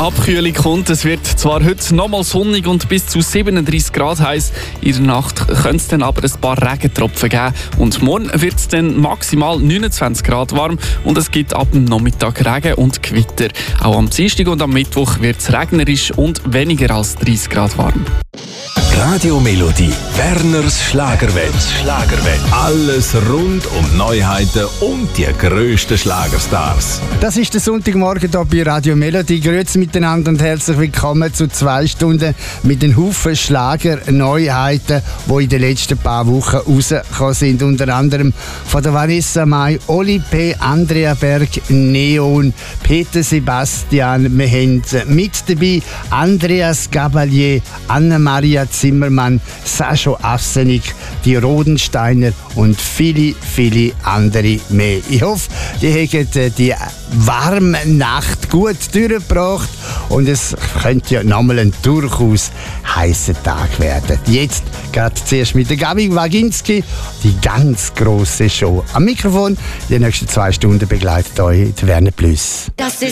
Abkühlung kommt. Es wird zwar heute nochmal sonnig und bis zu 37 Grad heiß. In der Nacht könnte es dann aber ein paar Regentropfen geben. Und morgen wird es dann maximal 29 Grad warm und es gibt ab dem Nachmittag Regen und Gewitter. Auch am Dienstag und am Mittwoch wird es regnerisch und weniger als 30 Grad warm. Radio Melodie, Werners Schlagerwelt. Alles rund um Neuheiten und die grössten Schlagerstars. Das ist der Sonntagmorgen hier bei Radio Melodie. Grüezi miteinander und herzlich willkommen zu 2 Stunden mit den Haufen Schlager-Neuheiten, die in den letzten paar Wochen rausgekommen sind. Unter anderem von der Vanessa Mai, Oli P., Andrea Berg, Neon, Peter Sebastian. Wir haben mit dabei Andreas Gabalier, Anna-Maria Zimmermann, Sascha Assenig, die Rodensteiner und viele, viele andere mehr. Ich hoffe, die haben die warme Nacht gut durchgebracht und es könnte ja nochmal ein durchaus heißer Tag werden. Jetzt gerade zuerst mit der Gabi Waginski, die ganz grosse Show. Am Mikrofon die nächsten 2 Stunden begleitet euch die Werner Plus. Das ist